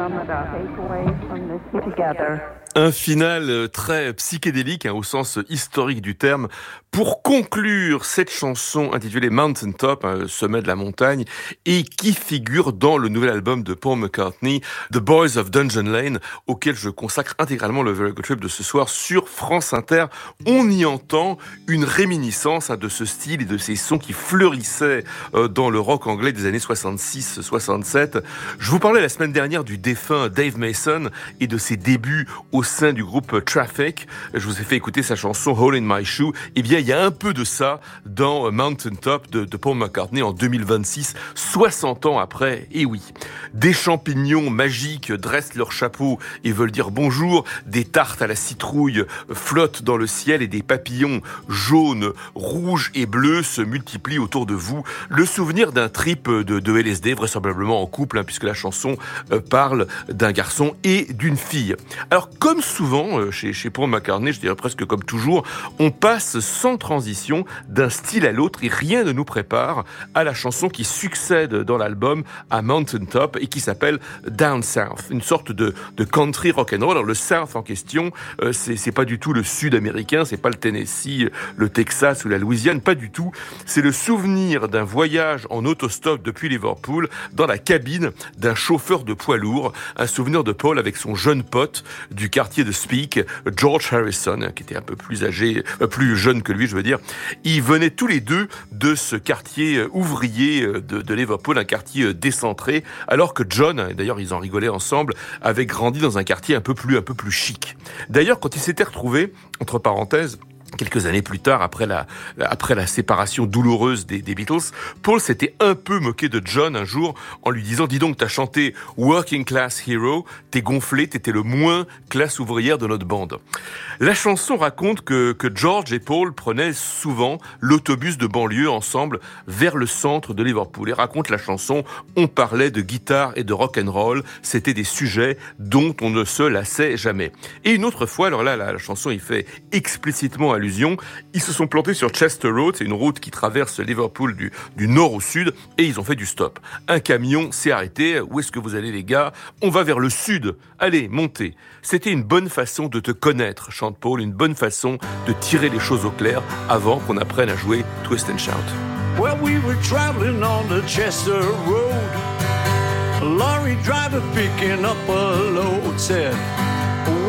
Un final très psychédélique, au sens historique du terme, pour conclure cette chanson intitulée Mountain Top, sommet de la montagne, et qui figure dans le nouvel album de Paul McCartney, The Boys of Dungeon Lane, auquel je consacre intégralement le Very Good Trip de ce soir sur France Inter. On y entend une réminiscence de ce style et de ces sons qui fleurissaient dans le rock anglais des années 66-67. Je vous parlais la semaine dernière du défunt Dave Mason et de ses débuts au sein du groupe Traffic. Je vous ai fait écouter sa chanson Hole in My Shoe. Eh bien, il y a un peu de ça dans Mountain Top de Paul McCartney en 2026, 60 ans après. Et oui, des champignons magiques dressent leur chapeau et veulent dire bonjour. Des tartes à la citrouille flottent dans le ciel et des papillons jaunes, rouges et bleus se multiplient autour de vous. Le souvenir d'un trip de LSD, vraisemblablement en couple, puisque la chanson parle d'un garçon et d'une fille. Alors, comme souvent chez Paul McCartney, je dirais presque comme toujours, on passe sans transition d'un style à l'autre et rien ne nous prépare à la chanson qui succède dans l'album à Mountain Top et qui s'appelle Down South, une sorte de country rock'n'roll. Alors le South en question, c'est pas du tout le Sud américain, c'est pas le Tennessee, le Texas ou la Louisiane, pas du tout. C'est le souvenir d'un voyage en autostop depuis Liverpool dans la cabine d'un chauffeur de poids lourd, un souvenir de Paul avec son jeune pote du quartier de Speke, George Harrison, qui était un peu plus âgé, plus jeune que lui, je veux dire. Ils venaient tous les deux de ce quartier ouvrier de Liverpool, un quartier décentré, alors que John, d'ailleurs ils en rigolaient ensemble, avait grandi dans un quartier un peu plus chic. D'ailleurs, quand ils s'étaient retrouvés, entre parenthèses, quelques années plus tard, après la séparation douloureuse des Beatles, Paul s'était un peu moqué de John un jour en lui disant « Dis donc, t'as chanté Working Class Hero, t'es gonflé, t'étais le moins classe ouvrière de notre bande. » La chanson raconte que George et Paul prenaient souvent l'autobus de banlieue ensemble vers le centre de Liverpool. Et raconte la chanson, on parlait de guitare et de rock'n'roll, c'était des sujets dont on ne se lassait jamais. Et une autre fois, alors là, la chanson y fait explicitement allusion, ils se sont plantés sur Chester Road, c'est une route qui traverse Liverpool du nord au sud, et ils ont fait du stop. Un camion s'est arrêté, où est-ce que vous allez les gars ? On va vers le sud, allez, montez. C'était une bonne façon de te connaître, chante Paul, une bonne façon de tirer les choses au clair avant qu'on apprenne à jouer Twist and Shout. Well, we were traveling on the Chester Road. A lorry driver picking up a load said,